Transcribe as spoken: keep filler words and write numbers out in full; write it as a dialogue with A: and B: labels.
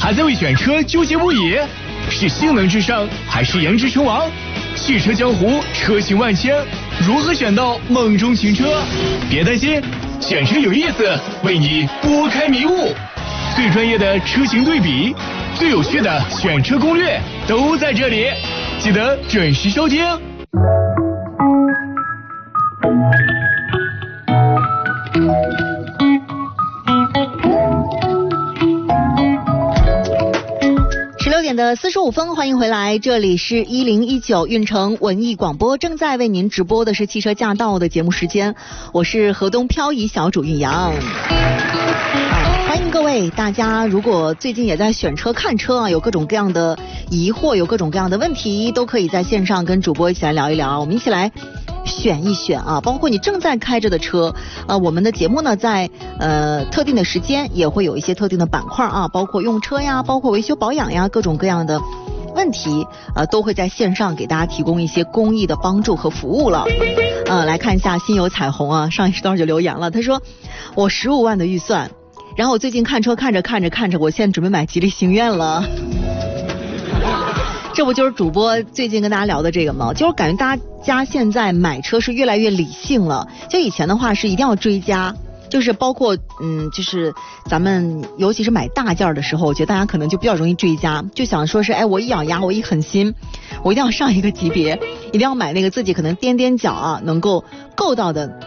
A: 还在为选车纠结不已？是性能至上还是颜值称王？汽车江湖车型万千，如何选到梦中情车？别担心，选车有意思，为你拨开迷雾。最专业的车型对比，最有趣的选车攻略都在这里，记得准时收听。
B: 六点的四十五分，欢迎回来，这里是一零一九运城文艺广播，正在为您直播的是汽车驾到的节目时间，我是河东漂移小主运阳。欢迎各位，大家如果最近也在选车看车啊，有各种各样的疑惑，有各种各样的问题，都可以在线上跟主播一起来聊一聊，我们一起来选一选啊，包括你正在开着的车，呃，我们的节目呢，在呃特定的时间也会有一些特定的板块啊，包括用车呀，包括维修保养呀，各种各样的问题，呃，都会在线上给大家提供一些公益的帮助和服务了。呃，来看一下心有彩虹啊，上一时段就留言了，他说我十五万的预算，然后我最近看车看着看着看着，我现在准备买吉利星愿了。这不就是主播最近跟大家聊的这个吗？就是感觉大家现在买车是越来越理性了。就以前的话是一定要追加，就是包括嗯，就是咱们尤其是买大件的时候，我觉得大家可能就比较容易追加，就想说是哎，我一咬牙，我一狠心，我一定要上一个级别，一定要买那个自己可能踮踮脚啊能够够到的